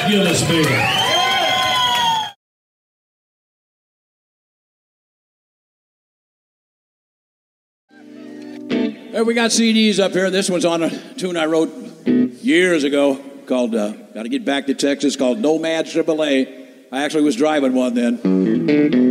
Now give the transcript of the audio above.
Gillespie. We got CDs up here. This one's on a tune I wrote years ago called Gotta Get Back to Texas, called Nomad AAA. I actually was driving one then.